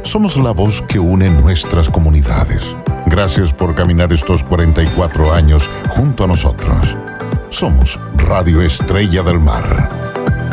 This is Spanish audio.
Somos la voz que une nuestras comunidades. Gracias por caminar estos 44 años junto a nosotros. Somos Radio Estrella del Mar.